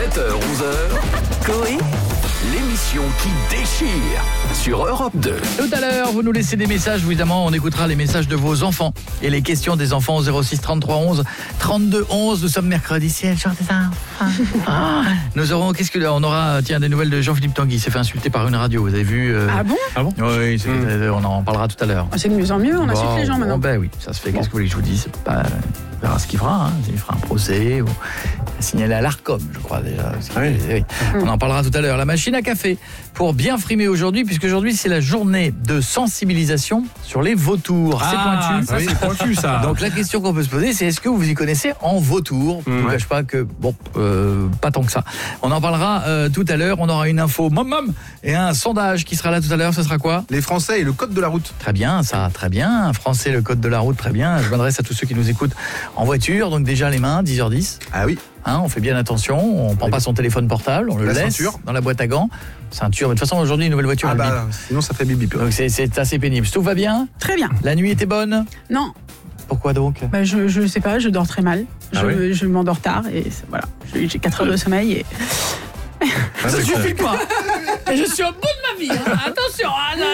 7h-11h, Coé, l'émission qui déchire sur Europe 2. Tout à l'heure, vous nous laissez des messages, évidemment, on écoutera les messages de vos enfants et les questions des enfants au 06 33 11 32 11. Nous sommes mercredi, c'est le jour des enfants. Nous aurons, on aura, tiens, des nouvelles de Jean-Philippe Tanguy, il s'est fait insulter par une radio, vous avez vu Ah bon? Oui, on en parlera tout à l'heure. C'est de mieux en mieux, on insulte les gens maintenant. Ben oui, ça se fait, qu'est-ce que vous voulez que je vous dise, c'est pas... On verra ce qu'il fera, hein. Il fera un procès ou signaler à l'Arcom, je crois déjà. Oui. On en parlera tout à l'heure. La machine à café pour bien frimer aujourd'hui, puisque aujourd'hui c'est la journée de sensibilisation sur les vautours. C'est pointu. Ça, c'est pointu ça. Donc la question qu'on peut se poser, c'est est-ce que vous y connaissez en vautour? Je ne vous cache pas que pas tant que ça. On en parlera tout à l'heure. On aura une info et un sondage qui sera là tout à l'heure. Ce sera quoi? Les Français et le code de la route. Très bien, ça, très bien. Un Français, le code de la route, très bien. Je m'adresse à tous ceux qui nous écoutent en voiture, donc déjà les mains, 10h10. Ah oui. On fait bien attention, on prend pas son téléphone portable, on le laisse ceinture dans la boîte à gants. Ceinture, mais de toute façon aujourd'hui une nouvelle voiture. Sinon ça fait bip bip. Donc c'est assez pénible. Tout va bien? Très bien. La nuit était bonne? Non. Pourquoi donc? Je sais pas, je dors très mal. Je m'endors tard et voilà. J'ai 4 heures de sommeil et... Ça suffit pas. Et je suis au bout de ma vie. Attention,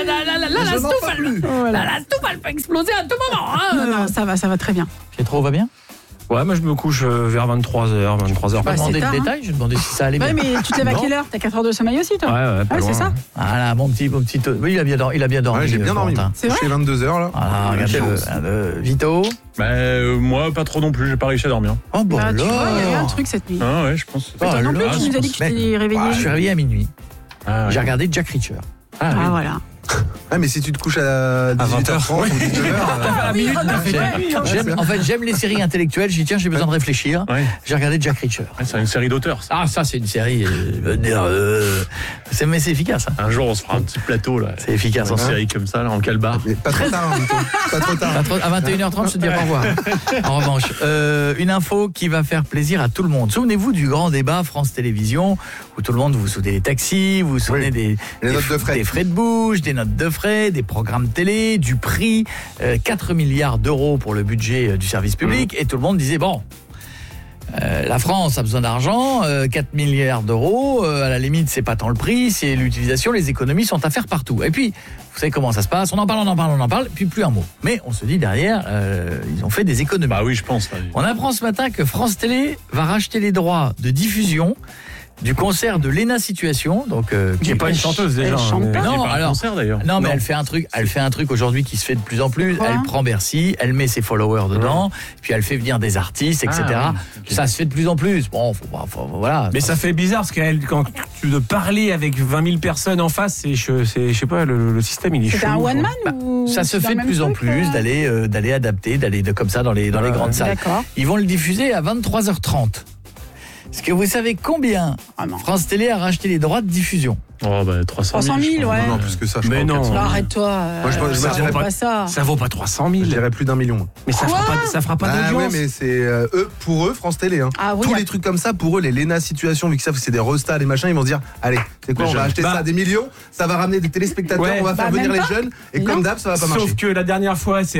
la stouffe elle peut exploser à tout moment. Non, ça va très bien. Pietro va bien? Ouais, moi je me couche vers 23h. Je vais demander le détail, je vais demander si ça allait bien. Ouais, mais tu te lèves à quelle heure? T'as 4 heures de sommeil aussi, toi? Ouais, c'est ça. Ah là, mon petit. Oui, il a bien dormi. Ouais, j'ai bien dormi. C'est vrai? Je suis 22h là. Ah, regardez, Vito. Moi, pas trop non plus, j'ai pas réussi à dormir. Oh bon, Tu vois, il y avait un truc cette nuit. Ah ouais, je pense. Toi non plus, tu nous as dit que tu t'es réveillé. Je suis réveillé à minuit. Ah, ouais. J'ai regardé Jack Reacher. Ah voilà. Ah mais si tu te couches à 18h30 ou 19h. En fait, j'aime les séries intellectuelles. J'ai dit tiens, j'ai besoin de réfléchir. Ouais. J'ai regardé Jack Reacher. Ouais, c'est une série d'auteurs. Ça. Ah, ça c'est une série. Mais c'est efficace. Hein. Un jour, on se fera un petit plateau là. C'est efficace. Une série comme ça, là, en calbar. Mais pas trop tard, pas trop tard. À 21h30, je te dis au revoir. En revanche, une info qui va faire plaisir à tout le monde. Souvenez-vous du grand débat France Télévisions où tout le monde vous souvenez des taxis, vous vous souvenez des notes de frais. Des frais de bouche, des notes de frais, des programmes télé, du prix, 4 milliards d'euros pour le budget du service public et tout le monde disait bon, la France a besoin d'argent, 4 milliards d'euros, à la limite c'est pas tant le prix, c'est l'utilisation, les économies sont à faire partout. Et puis, vous savez comment ça se passe, on en parle, puis plus un mot. Mais on se dit derrière, ils ont fait des économies. Bah oui, je pense. On apprend ce matin que France Télé va racheter les droits de diffusion du concert de Léna Situation, donc qui est pas une chanteuse déjà. Elle chante pas. Non, pas alors, un concert d'ailleurs. Non, mais elle fait un truc aujourd'hui qui se fait de plus en plus. Pourquoi? Elle prend Bercy, elle met ses followers dedans, puis elle fait venir des artistes, etc. Oui. Ça se fait de plus en plus. Bon, voilà. Mais ça fait bizarre parce que quand tu veux parler avec 20 000 personnes en face, je sais pas, le système il est C'est chelou. un one man ou Ça se dans fait le de même plus en truc, plus d'aller adapter, d'aller comme ça dans les grandes salles. D'accord. Ils vont le diffuser à 23h30. Est-ce que vous savez combien Non. France Télé a racheté les droits de diffusion? Oh bah 300 000. 300 000, ouais. Non, plus que ça, je Mais crois. non. 400 000. Arrête-toi. Moi, je ça dirais vaut pas- pas ça. Ça vaut pas 300 000. Je dirais plus d'1 million. Mais ça fera pas Ah d'audience. ouais, mais c'est pour eux France Télé. Hein. Ah oui, Tous y a- les trucs comme ça, pour eux, les Léna Situation, vu que ça c'est des restats, les machins, ils vont se dire allez, c'est quoi, on va acheter ça à des millions, ça va ramener des téléspectateurs, Ouais. on va faire venir même les pas. jeunes, et comme d'hab, ça va pas marcher. Sauf que la dernière fois, c'est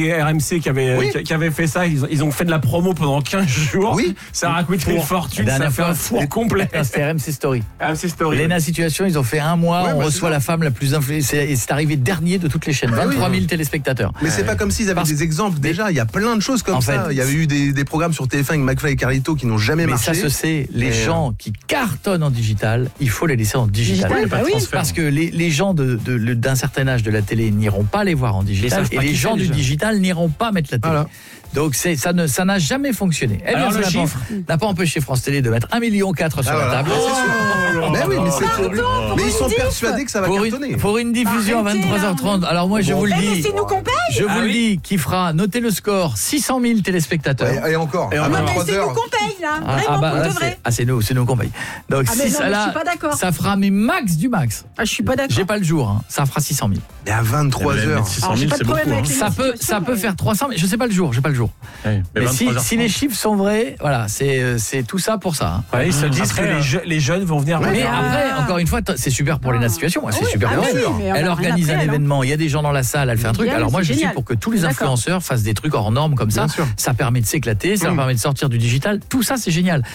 RMC qui avait fait ça. Ils ont fait de la promo pendant 15 jours. Oui. Ça a coûté une fortune. La Ça dernière fait un fois, four complet. C'était RMC Story. RMC Story. Léna Situation, ils ont fait un mois, Ouais, on bah, reçoit c'est la femme la plus influente, et c'est arrivé dernier de toutes les chaînes, 23 000 téléspectateurs. Mais c'est pas comme s'ils avaient des exemples déjà, il y a plein de choses comme En ça. fait, Il y avait eu des programmes sur TF1 avec McFly et Carlito qui n'ont jamais Mais marché. ça se sait, les gens qui cartonnent en digital, il faut les laisser en digital. Digital, bah oui. Parce que les gens d'un certain âge de la télé n'iront pas les voir en digital, savent et pas les qui gens c'est, du déjà. digital n'iront pas mettre la télé. Voilà. Donc ça n'a jamais fonctionné. Eh bien, Alors, ça le n'a chiffre pas empêché France Télé de mettre 1,4 million sur la voilà. table. Mais oui, mais c'est mais ils sont diff. persuadés que ça va cartonner. Pour une diffusion à Arrêtez, 23h30. Alors moi je vous le Mais dis, c'est nous qu'on paye. je vous le dis, qui fera, notez le score, 600 000 téléspectateurs. Et encore, à Non, mais 23 c'est nous heures. qu'on paye, là. Vraiment, pour de vrai. c'est nous qu'on paye. Donc Ah, mais si non, ça mais je là, suis pas d'accord. ça fera mais max du max. Ah, je suis pas d'accord. J'ai pas le jour, hein. Ça fera 600 000. Et à 23 heures. 600 Alors, j'ai 000, pas de c'est beaucoup. problème Hein. avec les- Ça peut faire 300, mais je sais pas le jour, j'ai pas le jour. Ouais, Mais si 23h30. les chiffres sont vrais, voilà, c'est tout ça pour ça. Hein. Ouais, ils se disent Après, que les jeunes vont venir. Mais Ah. après, encore une fois, c'est super pour Léna Situation, c'est Oui, super ah pour oui, elle. mais on a Elle rien organise après, un elle, hein. événement, il y a des gens dans la salle, elle fait un truc. Génial, Alors moi c'est je suis génial. pour que tous les D'accord. influenceurs fassent des trucs hors normes comme ça. Bien sûr. Ça permet de s'éclater, ça leur permet de sortir du digital. Tout ça c'est génial.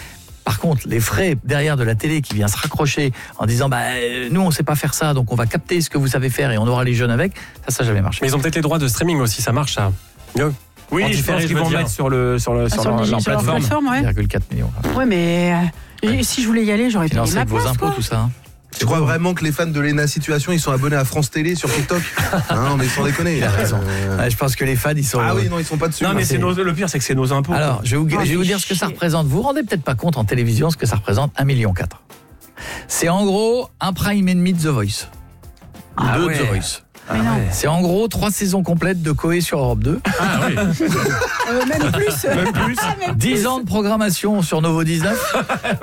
Par contre, les frais derrière de la télé qui vient se raccrocher en disant nous on sait pas faire ça, donc on va capter ce que vous savez faire et on aura les jeunes avec, ça n'a jamais marché. Mais ils ont peut-être les droits de streaming aussi, ça marche ça. Oui, je pense qu'ils vont mettre sur leur plateforme. Ouais. 1,4 million. Ouais, mais si je voulais y aller, j'aurais payé Financé ma avec vos place, impôts, quoi. tout ça. Tu crois vraiment que les fans de Lena Situation, ils sont abonnés à France Télé sur TikTok? Non, mais sans déconner. Il a raison. Je pense que les fans, ils sont... Ah oui, non, ils sont pas dessus. Non, mais le pire, c'est que c'est nos impôts. Alors, je vais vous dire ce que ça représente. Vous vous rendez peut-être pas compte en télévision ce que ça représente, 1,4 million. C'est en gros un prime et demi de The Voice. De The Voice. Mais non. C'est en gros 3 saisons complètes de Coé sur Europe 2. Ah oui. Même plus. Même plus. 10 ans de programmation sur Novo 19.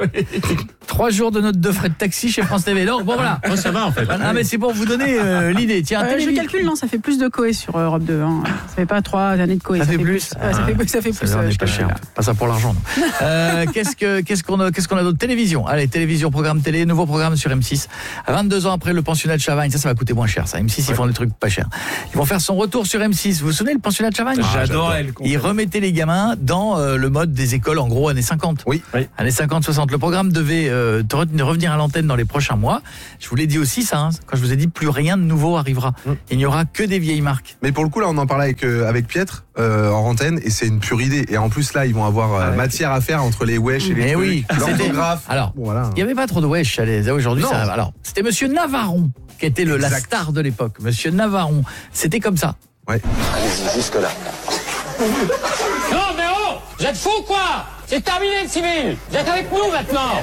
3 jours de notes de frais de taxi chez France TV. Donc bon voilà. Oh, ça va en fait. Ah mais c'est pour vous donner l'idée. Tiens, Je calcule, non, ça fait plus de Coé sur Europe 2. Hein. Ça fait pas 3 années de Coé. Ça fait plus. Ouais, ça fait plus. Ça n'est pas cher. Pas ça pour l'argent. Qu'est-ce qu'on a d'autre? Télévision. Allez, télévision, programme télé, nouveau programme sur M6. À 22 ans après le pensionnat de Chavagne, ça va coûter moins cher. Ça, M6, ils font des trucs pas chers. Ils vont faire son retour sur M6. Vous vous souvenez le pensionnat de Chavagne? J'adore. Ils remettaient les gamins dans le mode des écoles, en gros, années 50. Oui. Années 50-60. Le programme devait revenir à l'antenne dans les prochains mois. Je vous l'ai dit aussi, ça. Quand je vous ai dit, plus rien de nouveau arrivera. Il n'y aura que des vieilles marques. Mais pour le coup, là, on en parlait avec Pietre en antenne, et c'est une pure idée. Et en plus, là, ils vont avoir matière à faire entre les wesh et les oui, l'orthographe. Alors, bon, voilà. il n'y avait pas trop de wesh aujourd'hui. Non. Alors, c'était Monsieur Navaron qui était la star de l'époque. Monsieur Navaron, c'était comme ça. Ouais. Allez-y, jusque-là. Non mais oh, vous êtes fous quoi? C'est terminé le civil. Vous êtes avec nous maintenant.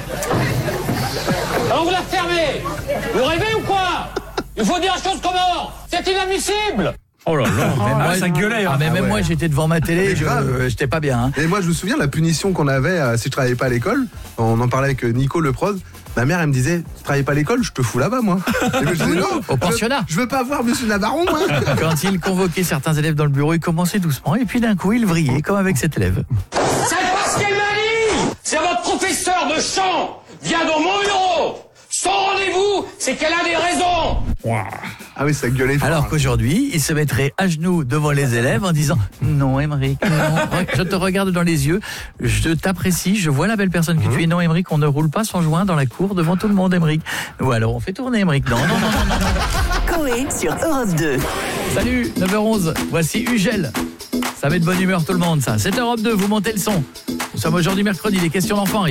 Alors vous la fermez. Vous rêvez ou quoi? Il faut dire les choses comment. C'est inadmissible. Oh là là. Ça gueulait. Même moi, j'étais devant ma télé, j'étais pas bien. Hein. Et moi, je me souviens la punition qu'on avait si je travaillais pas à l'école. On en parlait avec Nico le prod. Ma mère, elle me disait, tu travailles pas à l'école, je te fous là-bas, moi. Et je disais, non, au pensionnat. Je veux pas voir Monsieur Navaron, moi. Quand il convoquait certains élèves dans le bureau, il commençait doucement, et puis d'un coup, il vrillait, comme avec cet élève. C'est pas ce qu'elle m'a dit. C'est votre professeur de chant vient dans mon bureau. Son rendez-vous, c'est qu'elle a des raisons. Ah oui, ça gueulait fort. Alors qu'aujourd'hui, il se mettrait à genoux devant les élèves en disant « Non, Émeric, non. Je te regarde dans les yeux, je t'apprécie, je vois la belle personne que tu es. Non, Émeric, on ne roule pas son joint dans la cour devant tout le monde, Émeric. Ou alors on fait tourner, Émeric. Non. Coé sur Europe 2. Salut, 9h11, voici Ugel. Ça met de bonne humeur tout le monde, ça. C'est Europe 2, vous montez le son. Nous sommes aujourd'hui mercredi, les questions d'enfants.